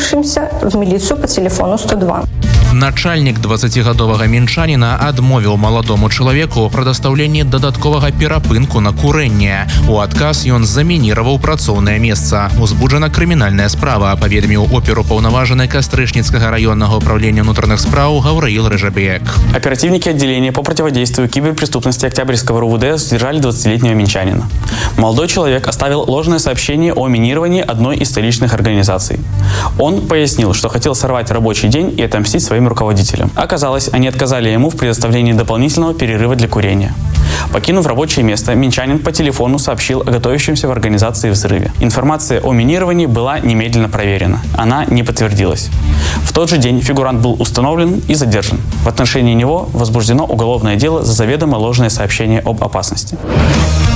звяртаўшымся в міліцыю по телефону 102. Начальнік 20-гадовага мінчаніна адмовіў маладому чалавеку ў прадастаўленні дадатковага перапынку на курэнне. У адказ ён замініраваў працоўнае месца. Узбуджана крымінальная справа, паведаміў оперупаўнаважаны Кастрычніцкага районнага управления внутренних спраў Гавраил Рыжабек. Оперативники отделения по противодействию киберпреступности Октябрьского РУВД задержали 20-летнего минчанина. Молодой человек оставил ложное сообщение о минировании одной из столичных организаций. Он пояснил, что хотел сорвать рабочий день и отомстить своим руководителям. Оказалось, они отказали ему в предоставлении дополнительного перерыва для курения. Покинув рабочее место, минчанин по телефону сообщил о готовящемся в организации взрыве. Информация о минировании была немедленно проверена. Она не подтвердилась. В тот же день фигурант был установлен и задержан. В отношении него возбуждено уголовное дело за заведомо ложное сообщение об опасности.